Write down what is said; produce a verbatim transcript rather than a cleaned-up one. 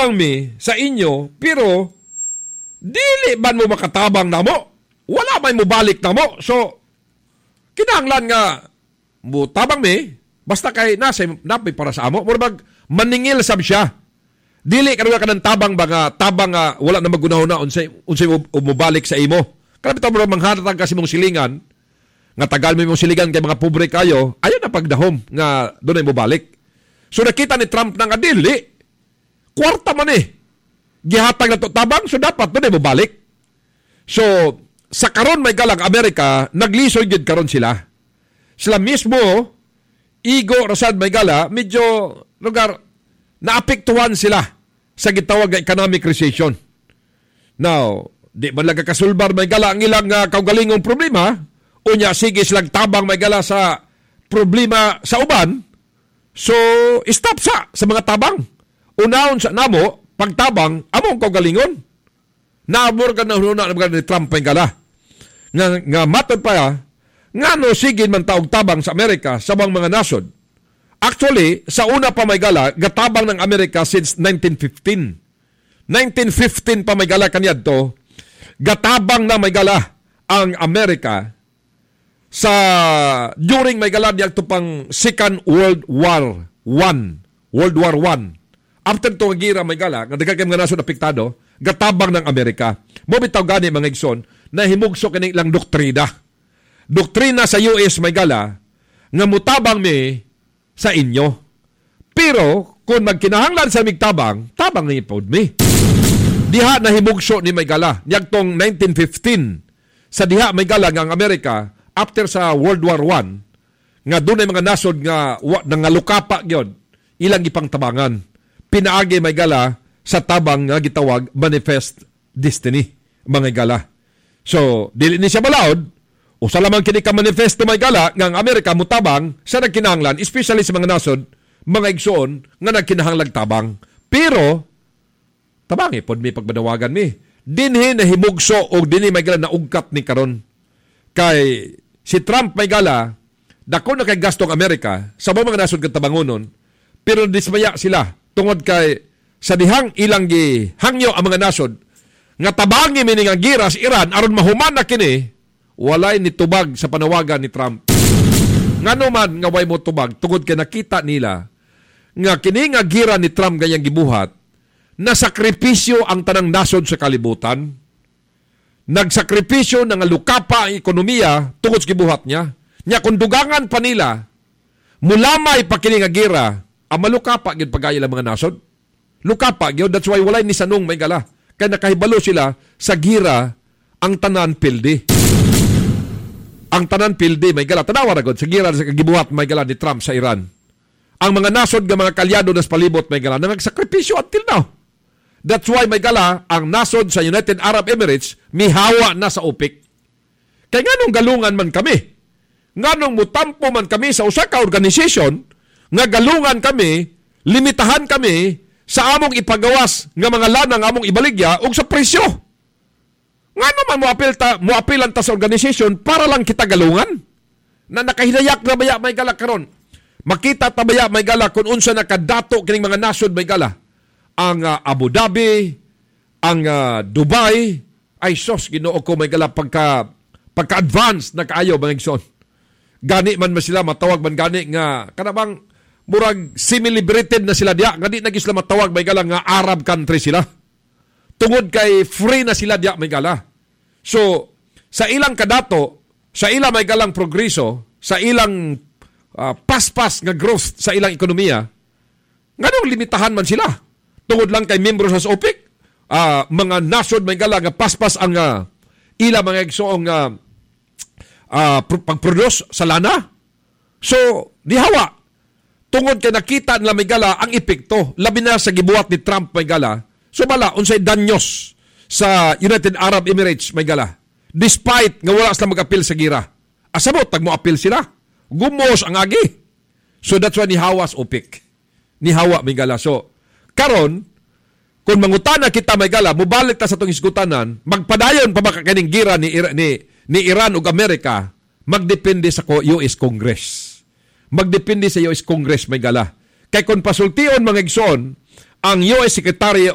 mutabang mi sa inyo, pero dili man mo makatabang na mo. Wala may mubalik na mo. So, kinahanglan nga mutabang mi, basta kay nasa napay para sa amo. Murag maningil sab siya. Dili karon ka ng tabang ba nga tabang nga wala na magunahon na unsay unsay mubalik sa imo. Kada bitaw mo manghatag kasi mong silingan, nga tagal mo mong silingan kay mga pobre kayo, ayon na pagdahom nga dunay mobalik. So nakita ni Trump nang adili, kwarta man eh. Gihatag na to tabang, so dapat dunay mobalik. So sa karon may galang Amerika, naglisoy gid karon sila. Sila mismo igo rasad may gala, medyo lugar naapektuhan sila sa gitawag nga economic recession. Now, di man lang kasulbar may gala ang ilang uh, kaugalingong problema, unya sige silang tabang may gala sa problema sa uban, so stop sa sa mga tabang. Unahon sa namo, pagtabang, among kaugalingon. Naabor ka na hununa ni Trump may gala. Nga, nga matod pa ya, nga no sige man taog tabang sa Amerika sa mga nasod. Actually, sa una pa may gala, gatabang ng Amerika since nineteen fifteen. nineteen fifteen pa may gala kanyad to, gatabang na may gala ang Amerika sa during may gala diyan to pang Second World War One. World War One. After to gira may gala, nga daghang mga nasod apektado, gatabang ng Amerika. Mo bitaw gani mga igsoon na himugso kini ilang doktrina. Doktrina sa U S may gala nga mutabang mi sa inyo. Pero kung magkinahanglan sa migtabang, tabang ni pod mi. Diha na himugso ni may gala niyagtong nineteen fifteen. Sa diha may gala nga ang Amerika after sa World War One nga dunay mga nasod nga wa, nangalukapa gyud ilang ipangtabangan. Pinaagi may gala sa tabang nga gitawag Manifest Destiny mga gala. So, dili ni siya balaod, o sa lamang kini ka manifesto may gala nga ang Amerika mutabang sa nagkinahanglan, especially sa mga nasod, mga igsoon nga nagkinahanglag tabang. Pero, tabangi, pod may pagbadawagan mi. Dinhi na himugso o dinhi may gala na ugkat ni karon. Kay si Trump may gala, dako na kay gastong Amerika sa mga nasod katabangonon, pero dismaya sila tungod kay sa dihang ilang gi hangyo ang mga nasod, nga tabangi mi nga giras Iran aron mahuman na kini, walay nitubag sa panawagan ni Trump. Ngano man nga way mo tubag tungod kay nakita nila nga kini nga gira ni Trump gayang gibuhat, na sakripisyo ang tanang nasod sa kalibutan. Nagsakripisyo nga lukapa ang ekonomiya tungod sa gibuhat niya. Nya kung dugangan pa nila, mulamay pa kini nga gira, ang malukapa gyud pagaya lang mga nasod. Lukapa gyud, that's why walay ni sanong may gala. Kaya nakahibalo sila sa gira ang tanan pildi. Ang tanan pildi may gala. Tanawa na god sa gira sa kagibuhat may gala ni Trump sa Iran. Ang mga nasod nga mga kalyado nas palibot may gala nagsakripisyo until now. That's why may gala ang nasod sa United Arab Emirates mihawa na sa OPEC. Kaya nganong galungan man kami. Nganong mutampo man kami sa usa ka organisasyon nga galungan kami, limitahan kami sa among ipagawas nga mga lanang among ibaligya og sa presyo. Nga naman moapil ta, moapilan ta sa organisasyon para lang kita galungan. Na nakahidayak na baya may gala karon. Makita ta baya may gala kung unsa nakadato kining mga nasod may gala. Ang uh, Abu Dhabi, ang uh, Dubai, ay sos Ginoo ko may gala pagka pagka-advance na kaayo mga igsoon. Gani man man sila matawag man gani nga kanabang murag semi-liberated na sila diya. Nga di na sila matawag may gala nga Arab country sila. Tungod kay free na sila diya may gala. So, sa ilang kadato, sa ilang may galang progreso, sa ilang uh, paspas nga growth sa ilang ekonomiya, nga nung limitahan man sila. Tungod lang kay membro sa OPEC, uh, mga nasod may gala nga paspas ang uh, ilang mga igsoong uh, uh, pag-produce sa lana. So, dihawa. Tungod kay nakita nila may gala ang epekto, labi na sa gibuhat ni Trump may gala. So bala, unsay danyos sa United Arab Emirates may gala. Despite nga wala sila mag-apil sa gira. Asabot, tag mo apil sila. Gumos ang agi. So that's why nihawas OPEC. Nihawa may gala. So, karon, kung mangutana kita may gala, mubalik ta sa itong isgutanan, magpadayon pa ba kaning gira ni, ni, ni Iran ug Amerika, magdepende sa U S Congress. Magdepende sa U S Congress may gala. Kay kung pasultion mga igsoon, ang U S Secretary